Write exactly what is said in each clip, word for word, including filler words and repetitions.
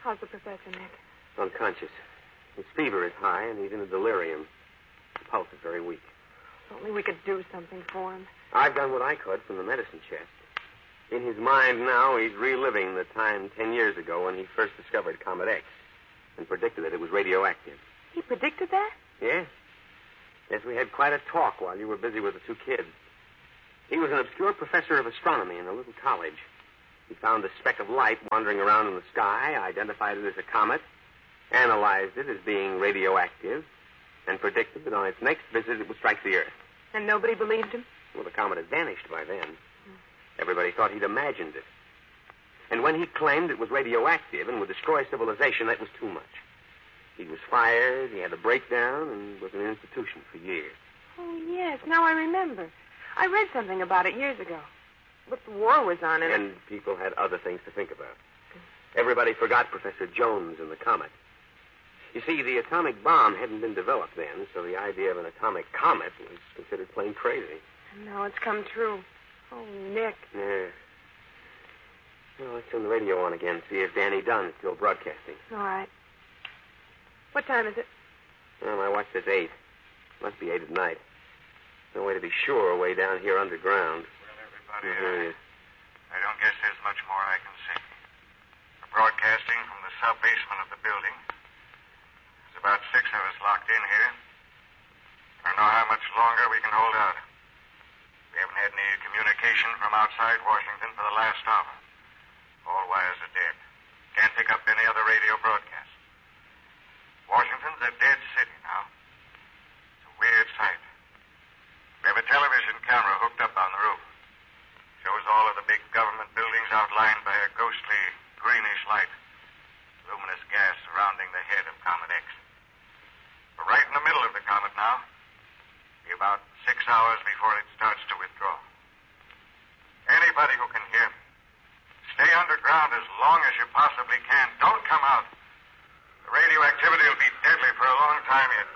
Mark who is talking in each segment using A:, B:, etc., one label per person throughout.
A: How's the professor, Nick?
B: Unconscious. His fever is high, and he's in a delirium. His pulse is very weak.
A: If only we could do something for him.
B: I've done what I could from the medicine chest. In his mind now, he's reliving the time ten years ago when he first discovered Comet X and predicted that it was radioactive.
A: He predicted that?
B: Yes. Yes, we had quite a talk while you were busy with the two kids. He was an obscure professor of astronomy in a little college. He found a speck of light wandering around in the sky, identified it as a comet, analyzed it as being radioactive, and predicted that on its next visit it would strike the Earth.
A: And nobody believed him?
B: Well, the comet had vanished by then. Everybody thought he'd imagined it. And when he claimed it was radioactive and would destroy civilization, that was too much. He was fired, he had a breakdown, and was in an institution for years.
A: Oh, yes, now I remember. I read something about it years ago. But the war was on, and...
B: And people had other things to think about. Everybody forgot Professor Jones and the comet. You see, the atomic bomb hadn't been developed then, so the idea of an atomic comet was considered plain crazy.
A: And now it's come true. Oh, Nick.
B: Yeah. Well, let's turn the radio on again, see if Danny Dunn is still broadcasting.
A: All right. What time is it?
B: Well, my watch says eight. Must be eight at night. No way to be sure way down here underground.
C: Well, everybody, uh, I don't guess there's much more I can say. We're broadcasting from the sub-basement of the building. There's about six of us locked in here. I don't know how much longer we can hold out. We haven't had any communication from outside Washington for the last hour. All wires are dead. Can't pick up any other radio broadcast. Washington's a dead city now. It's a weird sight. We have a television camera hooked up on the roof. Shows all of the big government buildings outlined by a ghostly greenish light. Luminous gas surrounding the head of Comet X. We're right in the middle of the comet now. Be about six hours before it starts to withdraw. Anybody who can hear me, stay underground as long as you possibly can. Don't come out. The radioactivity will be deadly for a long time yet.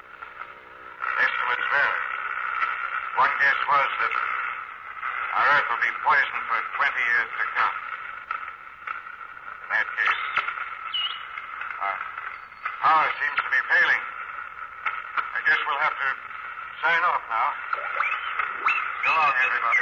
C: Estimates vary. One guess was that our Earth will be poisoned for twenty years to come. In that case, our power seems to be failing. I guess we'll have to sign off now. So long, everybody.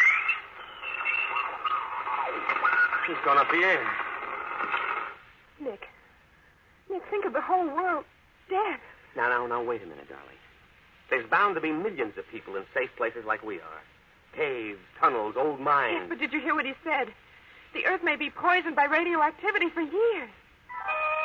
B: She's gone up the air.
A: Nick. Nick, think of the whole world dead.
B: Now, now, now, wait a minute, darling. There's bound to be millions of people in safe places like we are. Caves, tunnels, old mines.
A: Yes, but did you hear what he said? The Earth may be poisoned by radioactivity for years.